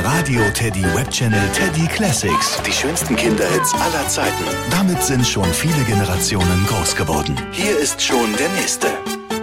Radio Teddy Webchannel Teddy Classics. Die schönsten Kinderhits aller Zeiten. Damit sind schon viele Generationen groß geworden. Hier ist schon der nächste.